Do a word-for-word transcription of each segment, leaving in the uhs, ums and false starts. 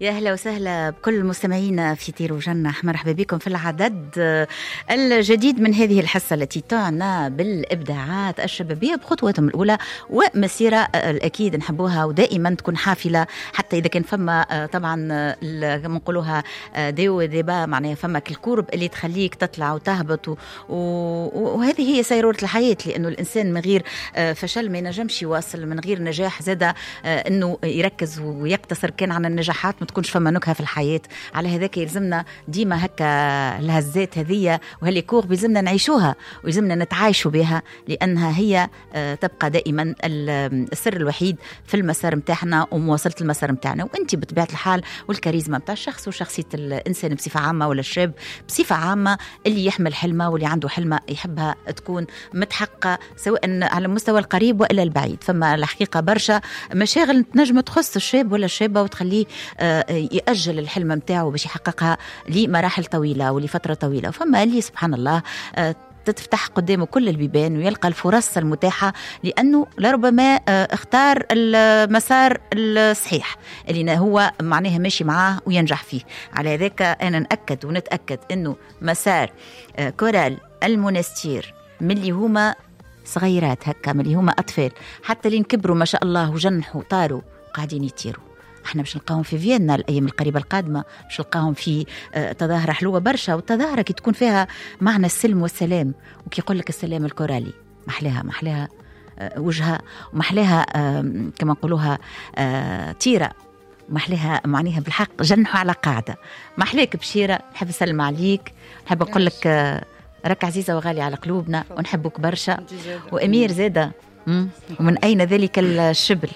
يا أهلا وسهلا بكل مستمعينا في طير وجنة، مرحبا بكم في العدد الجديد من هذه الحصة التي تعنى بالإبداعات الشبابية بخطوتهم الأولى ومسيرة الأكيد نحبوها ودائما تكون حافلة، حتى إذا كان فما طبعا كما نقولوها ديو ديبا معناها فما الكورب اللي تخليك تطلع وتهبط و... وهذه هي سيرورة الحياة، لأنه الإنسان من غير فشل ما ينجمش يواصل، من غير نجاح زاد أنه يركز ويقتصر كان على النجاحات ما تكونش فما نكهة في الحياة. على هذاك يلزمنا ديما هكا الهزات هذية وهالكور بيلزمنا نعيشوها ويلزمنا نتعايشوا بها، لأنها هي تبقى دائما السر الوحيد في المسار متاعنا ومواصلة المسار متاعنا. وانت بطبيعة الحال والكاريزما متاع الشخص وشخصية الإنسان بصفة عامة ولا الشاب بصفة عامة اللي يحمل حلمه واللي عنده حلمه يحبها تكون متحققة سواء على المستوى القريب وإلا البعيد. فما الحقيقة برشا مشاغل تنجم تخص الشاب ولا الشابة وتخليه يأجل الحلم متاعه باش يحققها لمراحل طويلة ولفترة طويلة. فما اللي سبحان الله تتفتح قدامه كل البيبان ويلقى الفرص المتاحة، لأنه لربما اختار المسار الصحيح اللي هو معناها ماشي معاه وينجح فيه. على ذلك أنا نأكد ونتأكد أنه مسار كورال المونستير من اللي هما صغيرات هكا، من اللي هما أطفال حتى اللي نكبروا ما شاء الله وجنحوا طاروا قاعدين يطيروا. احنا باش نلقاهم في فيينا الايام القريبه القادمه، باش نلقاهم في تظاهره حلوه برشا، والتظاهره كي تكون فيها معنى السلم والسلام، وكي يقول لك السلام الكورالي محلاها محلاها وجهها ومحلاها كما نقولوها تيره، محلاها معناها بالحق جنحوا على قاعده. محلاك بشيره، نحب نسلم عليك، نحب نقول لك راك عزيزه وغاليه على قلوبنا ونحبك برشا. وامير زاده، ومن اين ذلك الشبل؟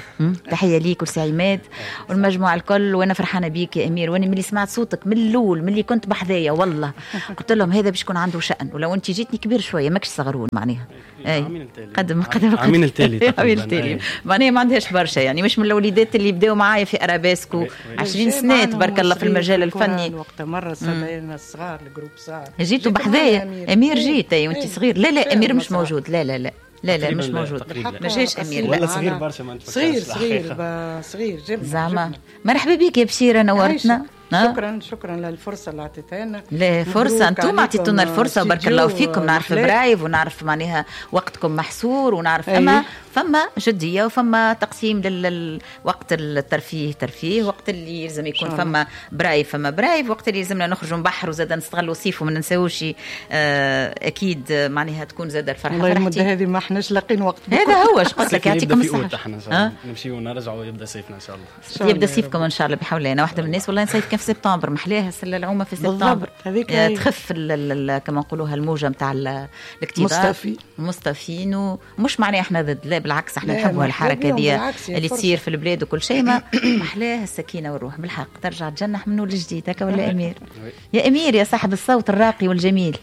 تحية ليك ولسي عماد والمجموعة الكل، وأنا فرحانة بيك يا أمير. وأنا ملي سمعت صوتك من الأول ملي كنت بحذايا والله قلت لهم هذا باش يكون عنده شأن، ولو أنت جيتني كبير شوية ماكش صغرون معناها أي قدم قدم عامين التالي عامين التالي معناها ما عندهاش برشا، يعني مش من الوليدات اللي بداوا معايا في أرابيسكو عشرين سنة تبارك الله في المجال الفني. وقت مرة صدقنا الصغار الجروب صغار جيتوا بحذايا أمير جيت أي وأنت صغير. لا لا أمير مش موجود، لا لا لا لا لا مش موجود، ما جاش أمير ولا صغير برشا ما نتفكرش صغير صغير صغير جدا زعما. مرحبا بك يا بشيرة نورتنا. شكرا شكرا للفرصة اللي عطيتينا. لا فرصة انتم عطيتونا الفرصة وبارك الله فيكم. نعرف برايف ونعرف معناها وقتكم محصور ونعرف اما فما جدية وفما تقسيم للوقت الترفيه ترفيه، وقت اللي يلزم يكون فما برايف فما برايف، وقت اللي يلزمنا نخرجوا نبحر وزاد نستغلوا الصيف وما ننساوش آه اكيد معناها تكون زاد الفرحة. والله المدة هذه ما احناش لاقين وقت. هذا هو اش قلت لك يعطيكم الصحة. احنا نمشيو ونرجعوا يبدا صيفنا ان شاء الله. يبدا صيفكم ان شاء الله بحول الله. انا واحدة من الناس والله نصيف في سبتمبر محلاها سله العومه في سبتمبر تخف كما نقولوها الموجه نتاع الاكتظاظ مصطفي مصطفين. ومش معناه احنا ضد، لا بالعكس احنا نحبوا الحركه هذه اللي تصير في البلاد وكل شيء، ما محلاها السكينه والروح بالحق ترجع تجنح من نور الجديد هكا. ولا امير يا امير يا صاحب الصوت الراقي والجميل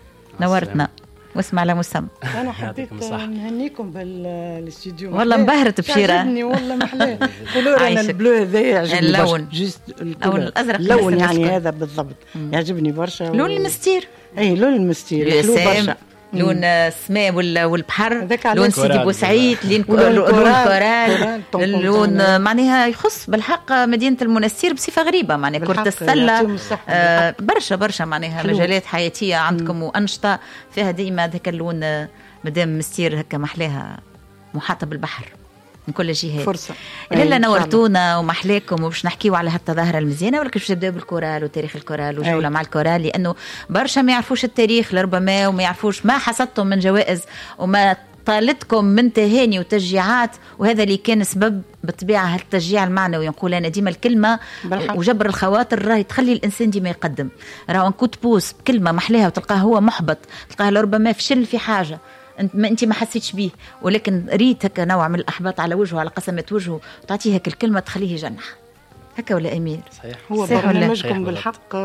نورتنا واسمع على مسمى. انا حبيت نهنيكم بالاستوديو والله انبهرت بشيرة عجبني والله محلاه. قولوا لنا البلو هذا يعجبني اللون جست او الازرق اللون يعني هذا بالضبط يعجبني برشا. لون المستير اي لون المستير حلو برشا. لون السماء والبحر، لون سيدي بوسعيد، لون كورال، اللون معناها يخص بالحق مدينة المنستير بصفة غريبة معناها كرة السلة آه برشا برشا معناها مجالات حياتية عندكم وأنشطة فيها ديما ذاك اللون. مدام مستير هكا محلاها محاطة بالبحر من كل جهة. فرصة إلا نورتونا ومحلاكم وباش نحكيوا على هالتظاهرة المزيانة، ولكن باش نبداو بالكورال وتاريخ الكورال وجولة مع الكورال، لأنه برشا ما يعرفوش التاريخ لربما وما يعرفوش ما حصدتم من جوائز وما طالتكم من تهاني وتشجيعات، وهذا اللي كان سبب بالطبيعة هالتشجيع المعنوي. نقول أنا ديما الكلمة وجبر الخواطر راهي تخلي الإنسان ديما يقدم. راهو نكوت بوس بكلمة محلاها وتلقاه هو محبط، تلقاه لربما فشل في حاجة انت ما انت ما حسيتش بيه، ولكن ريت هكا نوع من الاحباط على وجهه على قسمه وجهه وتعطيه هكا الكلمه تخليه يجنح هكا. ولا امير صحيح هو برنامجكم بالحق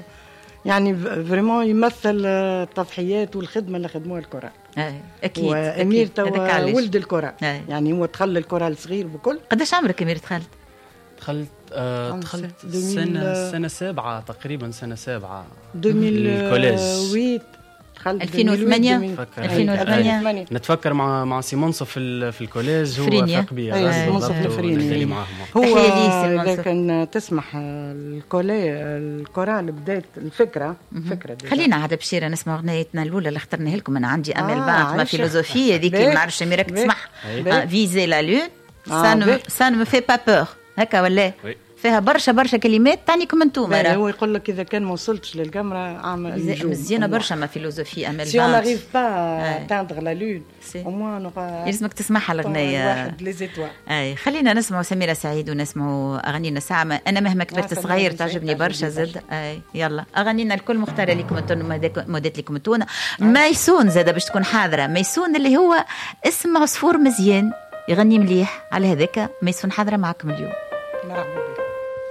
يعني فريمون يمثل التضحيات والخدمه اللي خدموها الكورال. اكيد وامير توا ولد الكورال يعني هو دخل الكورال صغير بكل. قداش عمرك امير دخلت؟ دخلت آه دخلت سنه سنه سابعه تقريبا، سنه سابعه ألفين وثمانية دخلت ألفين وثمانية ألفين وثمانية نتفكر مع مع سي منصف في في الكوليج، هو فاق بيا. ايوه منصف الفريني معاهم. هو اذا كان تسمح الكولي الكورال بدات الفكره فكره خلينا عاد بشيره نسمع اغنيتنا الاولى اللي اخترناها لكم. انا عندي امل بعد ما فيلوزوفيه هذيك ما نعرفش ميراك تسمح فيزي لا لون سان سان مو في با بور هكا ولا فيها برشا برشا كلمات تعنيكم انتم. هو يقول لك اذا كان ما وصلتش للكاميرا اعمل مزيانه برشا ما فيلوزوفي امل سي اون اريف با تاندغ لا لون او موان نوغا لازمك تسمعها الاغنيه واحد لي زيتوال. اي خلينا نسمعوا سميرة سعيد ونسمعوا اغانينا ساعه. انا مهما كبرت صغير تعجبني برشا زاد. اي يلا اغانينا الكل مختاره لكم انتم مودات لكم انتم. ميسون زاد باش تكون حاضره. ميسون اللي هو اسم عصفور مزيان يغني مليح على هذاك. ميسون حاضره معكم اليوم. مرحبا بك.